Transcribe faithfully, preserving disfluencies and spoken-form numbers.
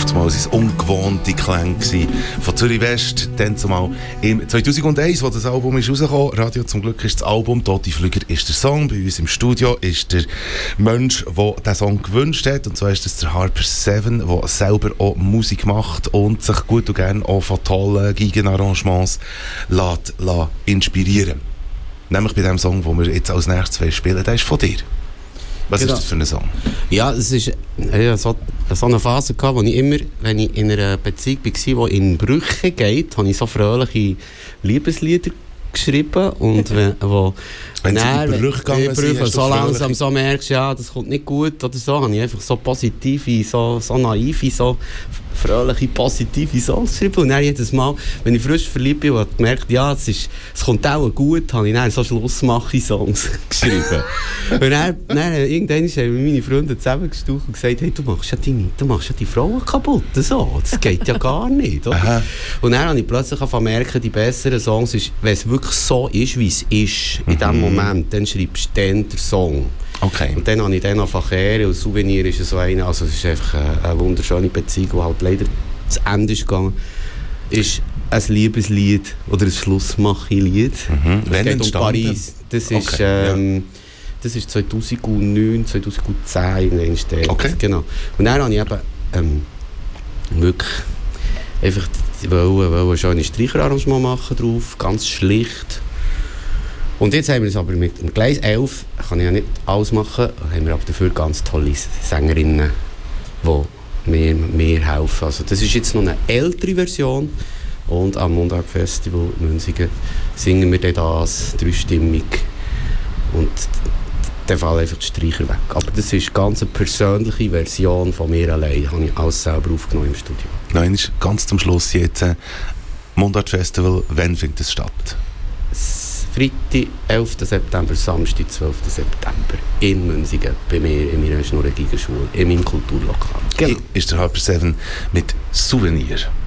zumal sind es ungewohnte Klänge von Zürich West. Dann zumal im zweitausendeins, als das Album ist rausgekommen, Radio zum Glück ist das Album, Tote Flüger ist der Song. Bei uns im Studio ist der Mensch, der diesen Song gewünscht hat. Und zwar ist das der Harper Seven, der selber auch Musik macht und sich gut und gerne auch von tollen Geigenarrangements lässt, lässt inspirieren. Nämlich bei dem Song, den wir jetzt als nächstes spielen, der ist von dir. Was genau. Ist das für ein Song? Ja, es ist ja, so, so eine Phase, gehabt, wo ich immer, wenn ich in einer Beziehung war, die in Brüche geht, habe ich so fröhliche Liebeslieder geschrieben. Und wenn, wo wenn sie in die Brüche gegangen sind, so langsam so merkst, ja, das kommt nicht gut oder so, habe ich einfach so positive, so, so naive, so fröhliche, positive Songs geschrieben. Und dann jedes Mal, wenn ich frisch verliebt bin und gemerkt, ja, es, ist, es kommt auch gut, habe ich dann so Schlussmache-Songs geschrieben. Und dann, dann irgendwann haben meine Freunde zusammengestaucht und gesagt, hey, du machst ja deine, du machst ja die Frauen kaputt, so. Das geht ja gar nicht. Oder? Und dann habe ich plötzlich merken, die besseren Songs ist, wenn es wirklich so ist, wie es ist, in dem mhm. Moment, dann schreibst du dann den Song. Okay. Und dann habe ich dann einfach Ehre und Souvenir ist so eine, also es ist einfach eine, eine wunderschöne Beziehung, die halt leider zu Ende ist gegangen, ist ein Liebeslied oder ein Schlussmache-Lied. Mhm. Es geht um Paris. Das ist, okay. ähm, ja. das ist zweitausendneun, zweitausendzehn entstanden. Okay. Genau. Und dann habe ich eben ähm, wirklich einfach wollte, wollte ein schönes Streicherarrangement machen drauf, ganz schlicht. Und jetzt haben wir es aber mit dem Gleis elf, kann ich ja nicht alles machen, haben wir aber dafür ganz tolle Sängerinnen, die mir, mir helfen. Also das ist jetzt noch eine ältere Version und am Mundart Festival in Münzigen singen wir dann das dreistimmig und dann fallen einfach die Streicher weg. Aber das ist eine ganz persönliche Version von mir allein, habe ich alles selber aufgenommen im Studio. Nein, ist ganz zum Schluss jetzt äh, Mundart Festival, wann findet es statt? Freitag, elften September, Samstag, zwölften September in Münzigen, bei mir in meiner Schnurren-Gigenschule, in meinem Kulturlokal. Genau. Hier ist der Harper Seven mit Souvenir.